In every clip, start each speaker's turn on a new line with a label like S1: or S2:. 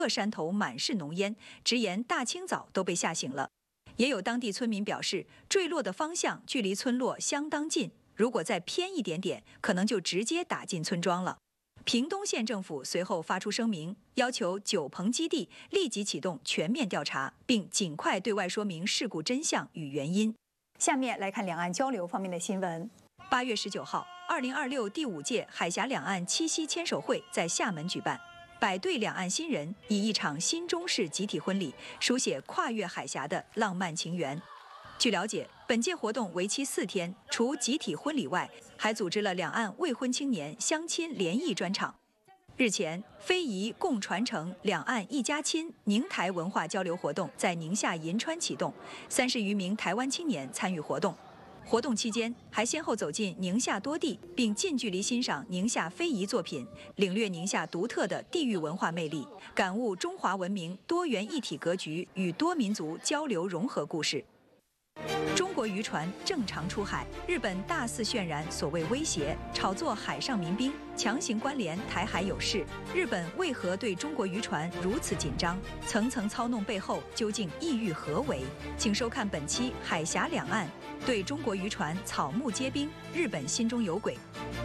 S1: 山头满是浓烟，直言大清早都被吓醒了。也有当地村民表示，坠落的方向距离村落相当近，如果再偏一点点，可能就直接打进村庄了。屏东县政府随后发出声明，要求九鹏基地立即启动全面调查，并尽快对外说明事故真相与原因。
S2: 下面来看两岸交流方面的新闻。
S1: 8月19号，2026第5届海峡两岸七夕牵手会在厦门举办，100对两岸新人以一场新中式集体婚礼，书写跨越海峡的浪漫情缘。据了解，本届活动为期4天，除集体婚礼外，还组织了两岸未婚青年相亲联谊专场。日前，非遗共传承两岸一家亲宁台文化交流活动在宁夏银川启动，30余名台湾青年参与活动。活动期间，还先后走进宁夏多地，并近距离欣赏宁夏非遗作品，领略宁夏独特的地域文化魅力，感悟中华文明多元一体格局与多民族交流融合故事。中国渔船正常出海，日本大肆渲染所谓威胁，炒作海上民兵，强行关联台海有事。日本为何对中国渔船如此紧张？层层操弄背后究竟意欲何为？请收看本期《海峡两岸》，对中国渔船草木皆兵，日本心中有鬼。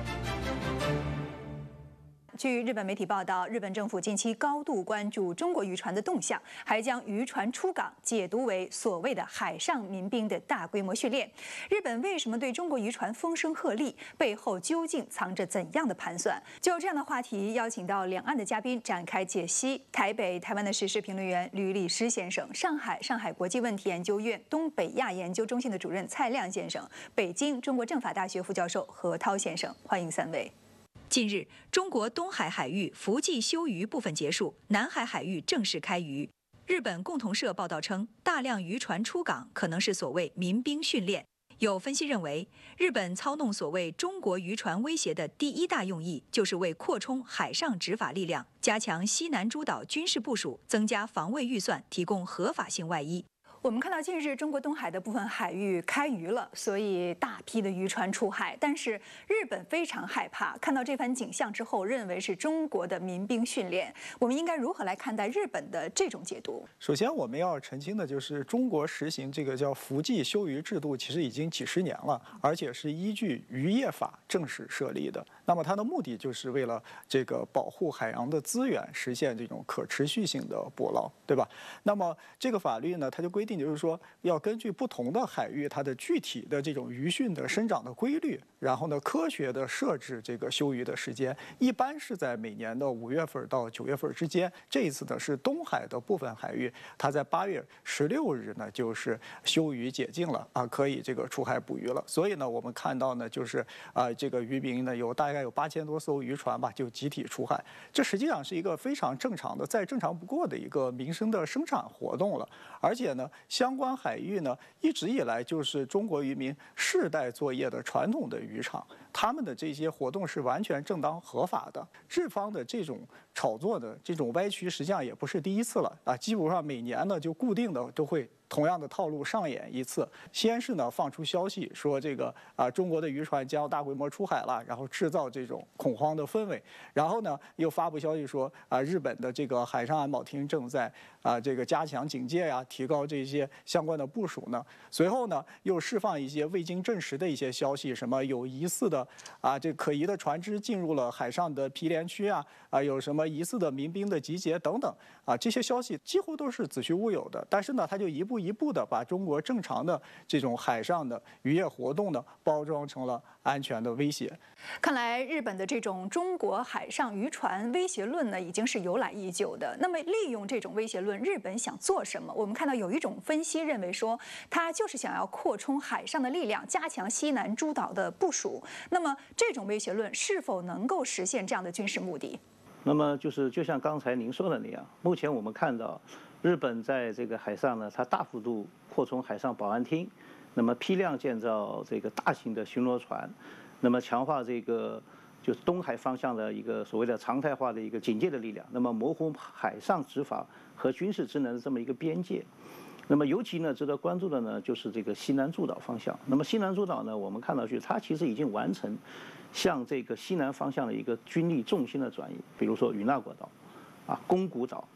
S2: 据日本媒体报道，日本政府近期高度关注中国渔船的动向，还将渔船出港解读为所谓的海上民兵的大规模训练。日本为什么对中国渔船风声鹤唳？背后究竟藏着怎样的盘算？就这样的话题，邀请到两岸的嘉宾展开解析。台湾的时事评论员吕立诗先生，上海国际问题研究院东北亚研究中心的主任蔡亮先生，北京中国政法大学副教授何涛先生，欢迎3位。
S1: 近日，中国东海海域伏季休渔部分结束，南海海域正式开渔。日本共同社报道称，大量渔船出港可能是所谓民兵训练。有分析认为，日本操弄所谓中国渔船威胁的第一大用意，就是为扩充海上执法力量，加强西南诸岛军事部署，增加防卫预算，提供合法性外衣。
S2: 我们看到近日中国东海的部分海域开渔了，所以大批的渔船出海。但是日本非常害怕，看到这番景象之后，认为是中国的民兵训练。我们应该如何来看待日本的这种解读？
S3: 首先，我们要澄清的就是，中国实行这个叫伏季休渔制度，其实已经几十年了，而且是依据渔业法正式设立的。那么它的目的就是为了这个保护海洋的资源，实现这种可持续性的捕捞，对吧？那么这个法律呢，它就规定就是说，要根据不同的海域它的具体的这种鱼汛的生长的规律，然后呢科学的设置这个休渔的时间，一般是在每年的5月份到9月份之间。这一次呢是东海的部分海域，它在8月16日呢就是休渔解禁了啊，可以这个出海捕鱼了。所以呢我们看到呢就是这个渔民呢大概有8000多艘渔船吧，就集体出海。这实际上是一个非常正常的、再正常不过的一个民生的生产活动了。而且呢，相关海域呢，一直以来就是中国渔民世代作业的传统的渔场，他们的这些活动是完全正当合法的。日方的这种炒作的这种歪曲，实际上也不是第一次了啊，基本上每年呢就固定的都会同样的套路上演一次。先是呢放出消息说这个中国的渔船将大规模出海了，然后制造这种恐慌的氛围，然后呢又发布消息说日本的这个海上安保厅正在这个加强警戒呀，提高这些相关的部署呢。随后呢又释放一些未经证实的一些消息，什么有疑似的这可疑的船只进入了海上的毗连区有什么疑似的民兵的集结等等这些消息几乎都是子虚乌有的。但是呢他就一步一步的把中国正常的这种海上的渔业活动呢包装成了安全的威胁。
S2: 看来日本的这种中国海上渔船威胁论呢已经是由来已久的。那么利用这种威胁论，日本想做什么？我们看到有一种分析认为说，他就是想要扩充海上的力量，加强西南诸岛的部署。那么这种威胁论是否能够实现这样的军事目的？
S4: 那么就像刚才您说的那样，目前我们看到日本在这个海上呢，它大幅度扩充海上保安厅，那么批量建造这个大型的巡逻船，那么强化这个就是东海方向的一个所谓的常态化的一个警戒的力量，那么模糊海上执法和军事职能的这么一个边界。那么尤其呢值得关注的呢就是这个西南诸岛方向。那么西南诸岛呢，我们看到它其实已经完成向这个西南方向的一个军力重心的转移，比如说与那国岛、宫古岛